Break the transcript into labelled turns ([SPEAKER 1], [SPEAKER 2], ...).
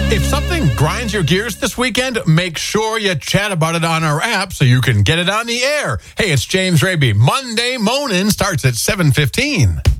[SPEAKER 1] If something grinds your gears this weekend, make sure you chat about it on our app so you can get it on the air. Hey, it's James Raby. Monday Moanin' starts at 7:15.